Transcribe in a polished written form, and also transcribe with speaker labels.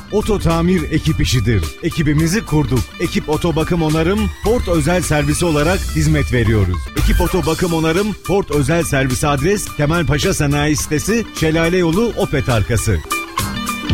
Speaker 1: oto tamir ekip işidir. Ekibimizi kurduk. Ekip Oto Bakım Onarım, Ford Özel Servisi olarak hizmet veriyoruz. Ekip Oto Bakım Onarım, Ford Özel Servisi adres Kemalpaşa Sanayi Sitesi, Şelale Yolu, Opet Arkası.